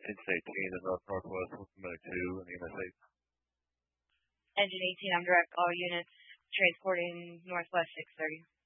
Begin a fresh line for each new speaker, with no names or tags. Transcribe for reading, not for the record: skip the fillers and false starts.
18, the Northwest Minute 2 in the USA.
Engine 18, I'm direct all units transporting Northwest 630.